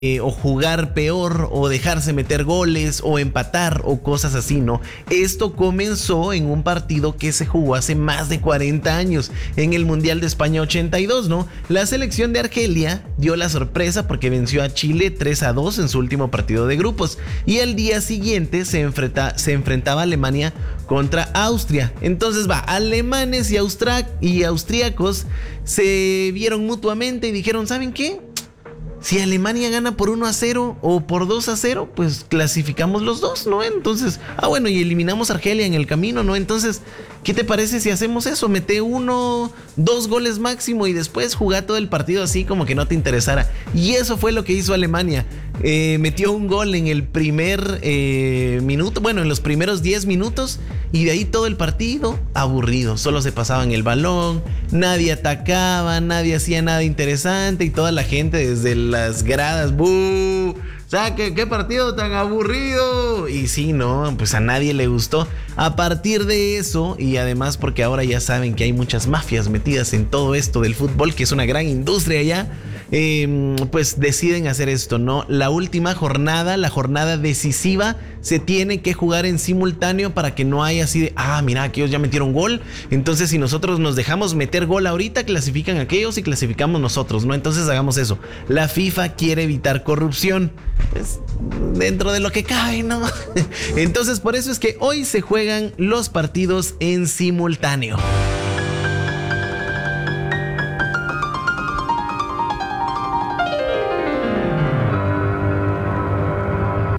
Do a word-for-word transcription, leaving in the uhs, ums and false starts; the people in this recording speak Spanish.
Eh, o jugar peor, o dejarse meter goles, o empatar, o cosas así, ¿no? Esto comenzó en un partido que se jugó hace más de cuarenta años, en el Mundial de España ochenta y dos, ¿no? La selección de Argelia dio la sorpresa porque venció a Chile tres a dos en su último partido de grupos, y al día siguiente se, enfrenta, se enfrentaba a Alemania contra Austria. Entonces va, alemanes y, austra y austríacos se vieron mutuamente y dijeron, ¿saben qué? Si Alemania gana por uno a cero o por dos a cero, pues clasificamos los dos, ¿no? Entonces, ah, bueno, y eliminamos a Argelia en el camino, ¿no? Entonces, ¿qué te parece si hacemos eso? Mete uno, dos goles máximo y después jugar todo el partido así como que no te interesara. Y eso fue lo que hizo Alemania. Eh, metió un gol en el primer eh, minuto, bueno, en los primeros diez minutos, y de ahí todo el partido aburrido. Solo se pasaban el balón, nadie atacaba, nadie hacía nada interesante y toda la gente desde las gradas, ¡bú! O sea, ¿qué, qué partido tan aburrido. Y sí, no, pues a nadie le gustó. A partir de eso, y además porque ahora ya saben que hay muchas mafias metidas en todo esto del fútbol, que es una gran industria ya, eh, pues deciden hacer esto, ¿no? La última jornada, la jornada decisiva, se tiene que jugar en simultáneo para que no haya así de, ah, mira, aquellos ya metieron gol, entonces si nosotros nos dejamos meter gol ahorita, clasifican aquellos y clasificamos nosotros, ¿no? Entonces hagamos eso. La FIFA quiere evitar corrupción, pues, dentro de lo que cabe, ¿no? Entonces por eso es que hoy se juegan los partidos en simultáneo.